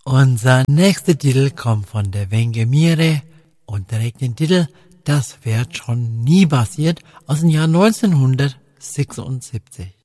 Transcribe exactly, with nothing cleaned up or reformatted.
Unser nächster Titel kommt von der Wenge Mire und trägt den Titel Das wäre schon nie passiert aus dem Jahr neunzehnhundertsechsundsiebzig.